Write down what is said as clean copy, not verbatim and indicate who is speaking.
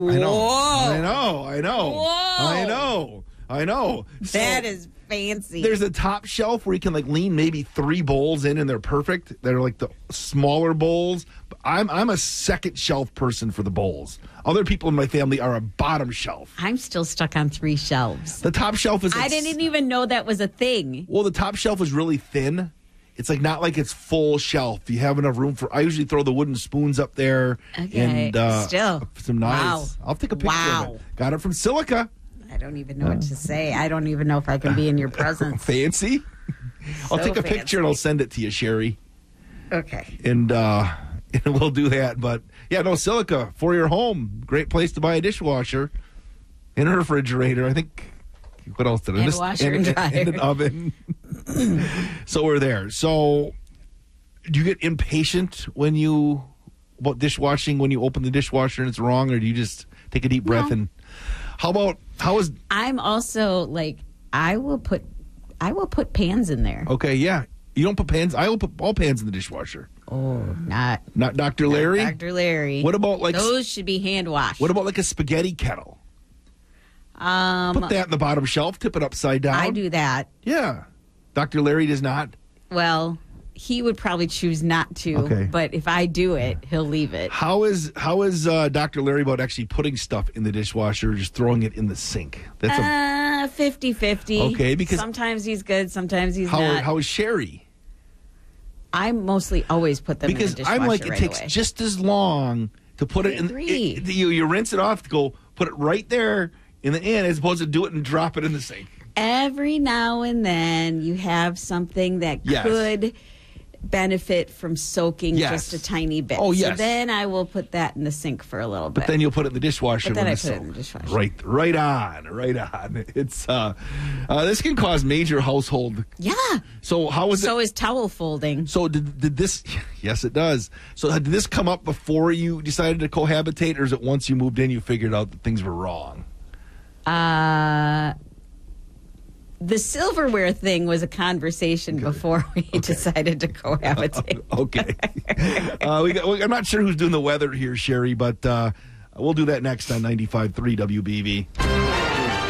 Speaker 1: I know.
Speaker 2: Whoa.
Speaker 1: I know.
Speaker 2: Whoa.
Speaker 1: I know. So,
Speaker 2: That is fancy.
Speaker 1: there's a top shelf where you can like lean maybe 3 bowls in and they're perfect. They're like the smaller bowls. But I'm a second shelf person for the bowls. Other people in my family are a bottom shelf.
Speaker 2: I'm still stuck on 3 shelves.
Speaker 1: The top shelf is
Speaker 2: I didn't even know that was a thing.
Speaker 1: Well, the top shelf is really thin. It's like not like it's full shelf. You have enough room for. I usually throw the wooden spoons up there.
Speaker 2: Okay.
Speaker 1: And
Speaker 2: Still.
Speaker 1: some knives.
Speaker 2: Wow.
Speaker 1: I'll take a picture of
Speaker 2: Wow.
Speaker 1: it. Got it from Silica.
Speaker 2: I don't even know what to say. I don't even know if I can be in your presence.
Speaker 1: Fancy. I'll
Speaker 2: So
Speaker 1: take a picture and I'll send it to you, Sherry.
Speaker 2: Okay.
Speaker 1: And we'll do that. But yeah, no, Silica for your home. Great place to buy a dishwasher and a refrigerator. I think. What else did I
Speaker 2: And
Speaker 1: miss?
Speaker 2: a washer and dryer.
Speaker 1: And an oven. So we're there. So do you get impatient about dishwashing when you open the dishwasher and it's wrong, or do you just take a deep breath and
Speaker 2: I'm also like I will put pans in there.
Speaker 1: Okay, yeah. You don't put pans. I will put all pans in the dishwasher.
Speaker 2: Oh, not
Speaker 1: Dr. Larry?
Speaker 2: Dr. Larry.
Speaker 1: What about like
Speaker 2: those should be hand washed.
Speaker 1: What about like a spaghetti kettle? Put that in the bottom shelf, tip it upside down.
Speaker 2: I do that.
Speaker 1: Yeah. Dr. Larry does not.
Speaker 2: Well, he would probably choose not to.
Speaker 1: Okay.
Speaker 2: But if I do it, he'll leave it.
Speaker 1: How is Dr. Larry about actually putting stuff in the dishwasher or just throwing it in the sink? That's
Speaker 2: 50-50.
Speaker 1: Okay, because
Speaker 2: sometimes he's good, sometimes he's not.
Speaker 1: How is Sherry?
Speaker 2: I mostly always put them in the dishwasher
Speaker 1: I'm like, it
Speaker 2: right
Speaker 1: takes
Speaker 2: away.
Speaker 1: just as long to put it in. You rinse it off, go put it right there in the end, as opposed to do it and drop it in the sink.
Speaker 2: Every now and then you have something that could benefit from soaking just a tiny bit.
Speaker 1: Oh, yes.
Speaker 2: So then I will put that in the sink for a little bit.
Speaker 1: But then you'll put it in the dishwasher.
Speaker 2: But then
Speaker 1: when
Speaker 2: I
Speaker 1: it's
Speaker 2: put it in the dishwasher.
Speaker 1: Right on. It's this can cause major household.
Speaker 2: Yeah.
Speaker 1: So how is it?
Speaker 2: So is towel folding.
Speaker 1: So did this? Yes, it does. So did this come up before you decided to cohabitate, or is it once you moved in you figured out that things were wrong?
Speaker 2: The silverware thing was a conversation before we decided to cohabitate.
Speaker 1: Okay. I'm not sure who's doing the weather here, Sherry, but we'll do that next on 95.3 WBV.